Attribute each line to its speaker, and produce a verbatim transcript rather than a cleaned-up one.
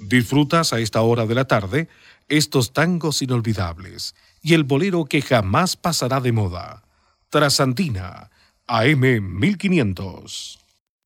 Speaker 1: Disfrutas a esta hora de la tarde estos tangos inolvidables y el bolero que jamás pasará de moda. Trasandina, A M mil quinientos.